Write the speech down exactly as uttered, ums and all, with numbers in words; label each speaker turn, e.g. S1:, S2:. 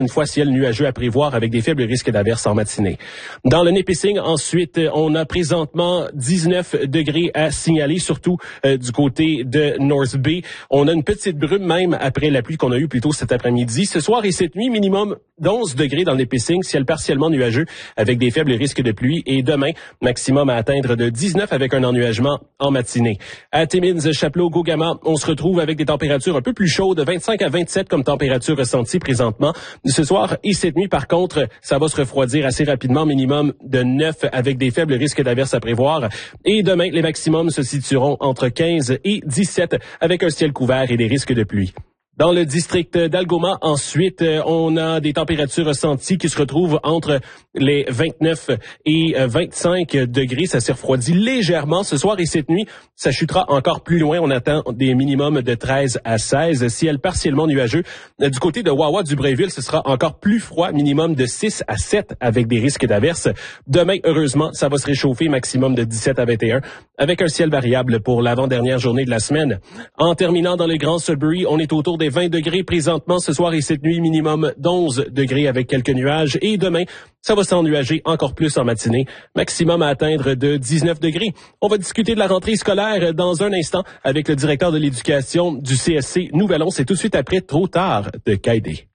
S1: Une fois ciel nuageux à prévoir avec des faibles risques d'averses en matinée. Dans le Nipissing, ensuite, on a présentement dix-neuf degrés à signaler, surtout euh, du côté de North Bay. On a une petite brume même après la pluie qu'on a eue plus tôt cet après-midi. Ce soir et cette nuit, minimum d'onze degrés dans le Nipissing, ciel partiellement nuageux avec des faibles risques de pluie. Et demain, maximum à atteindre de dix-neuf avec un ennuagement en matinée. À Timmins, Chapleau, Gogama, on se retrouve avec des températures un peu plus chaudes, vingt-cinq à vingt-sept comme température ressentie présentement. Ce soir et cette nuit, par contre, ça va se refroidir assez rapidement, minimum de neuf avec des faibles risques d'averses à prévoir. Et demain, les maximums se situeront entre quinze et dix-sept avec un ciel couvert et des risques de pluie. Dans le district d'Algoma, ensuite, on a des températures ressenties qui se retrouvent entre les vingt-neuf et vingt-cinq degrés. Ça s'est refroidi légèrement ce soir et cette nuit. Ça chutera encore plus loin. On attend des minimums de treize à seize. Ciel partiellement nuageux. Du côté de Wawa, du Bréville, ce sera encore plus froid. Minimum de six à sept avec des risques d'averses. Demain, heureusement, ça va se réchauffer. Maximum de dix-sept à vingt et un avec un ciel variable pour l'avant-dernière journée de la semaine. En terminant dans le Grand Sudbury, on est autour des vingt degrés présentement ce soir et cette nuit, minimum d'onze degrés avec quelques nuages. Et demain, ça va s'ennuager encore plus en matinée, maximum à atteindre de dix-neuf degrés. On va discuter de la rentrée scolaire dans un instant avec le directeur de l'éducation du C S C Nouvelon. C'est tout de suite après Trop tard de Caïdé.